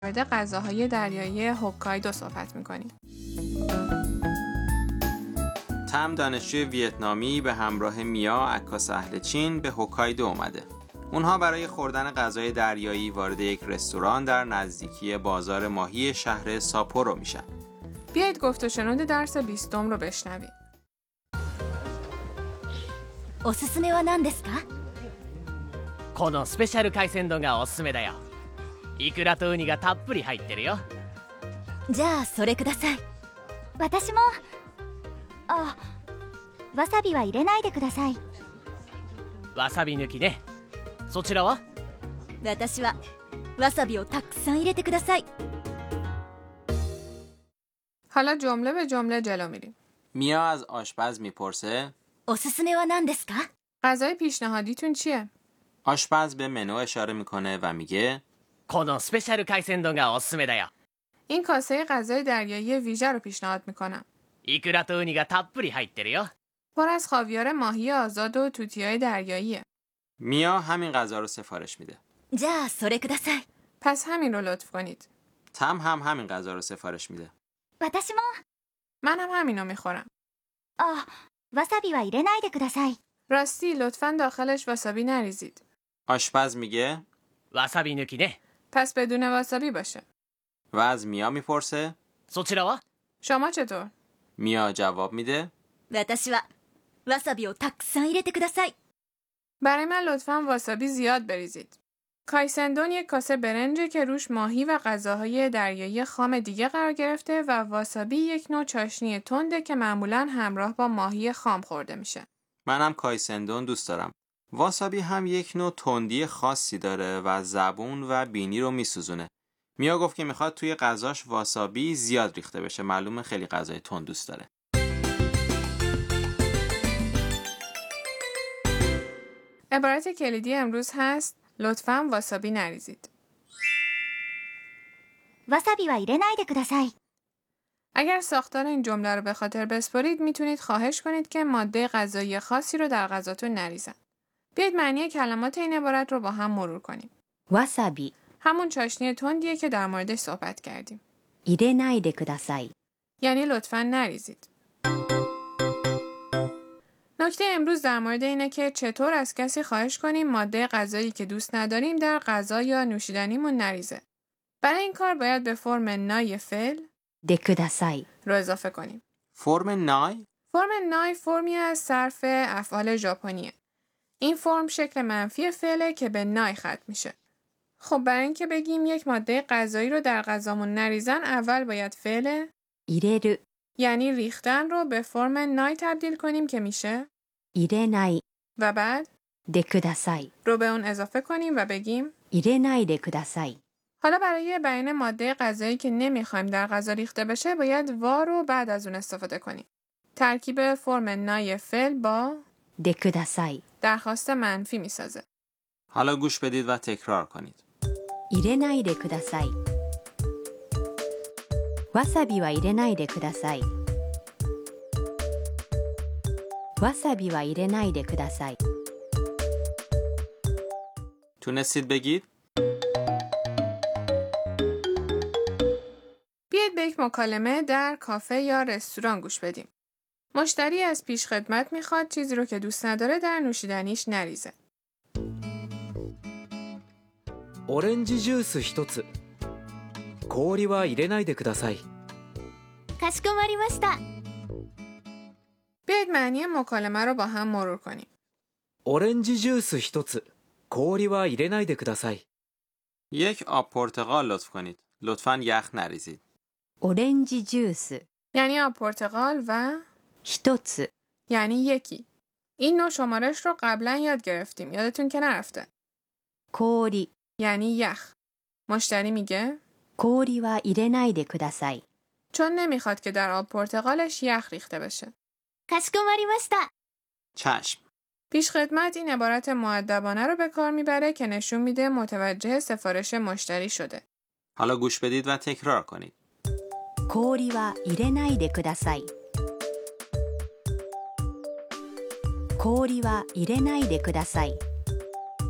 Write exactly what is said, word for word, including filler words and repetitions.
مورد غذاهای دریایی هوکایدو صحبت می‌کنیم. تم دانشجوی ویتنامی به همراه میا عکاس اهل چین به هوکایدو اومده. اونها برای خوردن غذای دریایی وارد یک رستوران در نزدیکی بازار ماهی شهر ساپورو میشن. بیایید گفت و شنود درس بیستم رو بشنویم. おすすめは何ですか？ このスペシャル海鮮丼がおすすめだよ。イクラとウニがたっぷり入ってるよ。 じゃあそれください。私も。あ、わさびは入れないでください。 わさび抜きね。そちらは？ 私はわさびをたくさん入れてください。 حالا جمله به جمله جلو میریم. میا از آشپز میپرسه おすすめは何ですか？ غذای پیشنهادیتون چیه؟ آشپز به منو اشاره میکنه و میگه このスペシャル海鮮丼がおすすめだよ。 این کاسه غذای دریایی ویژه رو پیشنهاد میکنم. イクラとウニがたっぷり入ってるよ。 پر از خاویار ماهی آزاد و توتیای دریاییه. میا همین غذا رو سفارش میده. じゃあそれください。 پس همین رو لطف کنید. تم هم همین غذا رو سفارش میده. 私も。 منم همینو میخورم. あ、わさびは入れないでください。 راستی لطفاً داخلش واسابی نریزید. آشپز میگه わさび抜きね。 پس بدون واسابی باشه. و از میا میپرسه そちらは？ شما چطور؟ میا جواب میده 私はわさびをたくさん入れてください。 برای من لطفاً واسابی زیاد بریزید. کایسندون یک کاسه برنجه که روش ماهی و غذاهای دریایی خام دیگه قرار گرفته و واسابی یک نوع چاشنی تنده که معمولاً همراه با ماهی خام خورده میشه. منم کایسندون دوست دارم. واسابی هم یک نوع تندی خاصی داره و زبون و بینی رو میسوزونه. میا گفت که میخواد توی غذاش واسابی زیاد ریخته بشه. معلومه خیلی غذای تند دوست داره. عبارت کلیدی امروز هست لطفاً واسابی نریزید. わさびは入れないでください。 اگر ساختار این جمله رو به خاطر بسپارید میتونید خواهش کنید که ماده غذایی خاصی رو در غذاتون نریزن. بیایید معنی کلمات این عبارت رو با هم مرور کنیم. わさび همون چاشنی تندیه که در موردش صحبت کردیم. 入れないでください。 یعنی لطفاً نریزید. نکته امروز در مورد اینه که چطور از کسی خواهش کنیم ماده غذایی که دوست نداریم در غذا یا نوشیدنیمون نریزه. برای این کار باید به فرم نای فعل でください。 رو اضافه کنیم. فرم نای فرم نای فرمی از صرف افعال ژاپنیه. این فرم شکل منفی فعله که به نای ختم میشه. خب برای اینکه بگیم یک ماده غذایی رو در غذامون نریزن اول باید فعل 入れる یعنی ریختن رو به فرم نای تبدیل کنیم که میشه 入れない و بعد でください。 رو به اون اضافه کنیم و بگیم 入れないでください。 حالا برای بیان ماده غذایی که نمیخوایم در غذا ریخته بشه باید وا رو بعد از اون استفاده کنیم. ترکیب فرم نای فعل با でください。 درخواست منفی میسازه. حالا گوش بدید و تکرار کنید. 入れないでください。わさびは入れないでください。わさびは入れないでください。 تونستید بگید؟ بیایید به یک مکالمه در کافه یا رستوران گوش بدیم. مشتری از پیش خدمت میخواد چیزی رو که دوست نداره در نوشیدنیش نریزه. オレンジジュース一つ。氷は入れないでください。 かしこまりました。 بیایید معنی مکالمه رو با هم مرور کنیم. オレンジジュース一つ。氷は入れないでください。 یک آب پرتقال لطف کنید. لطفاً یخ نریزید. オレンジジュース یعنی آب پرتقال و 一つ یعنی یکی. این نوع شمارش رو قبلا یاد گرفتیم. یادتون که نرفته. 氷 یعنی یخ. مشتری میگه 氷は入れないでください。 چون نمیخواد که در آب پرتقالش یخ ریخته بشه. かしこまりました。 چشم. پیش خدمت این عبارت مؤدبانه رو به کار میبره که نشون میده متوجه سفارش مشتری شده. حالا گوش بدید و تکرار کنید. 氷は入れないでください。氷は入れないでください。